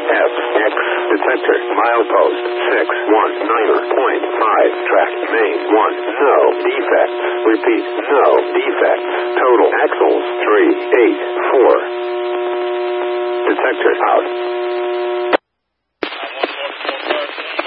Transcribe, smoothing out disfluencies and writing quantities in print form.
FX. Detector. Milepost 619.5. Track main 1. No defects. Repeat. No defects. Total axles 384. Detector out.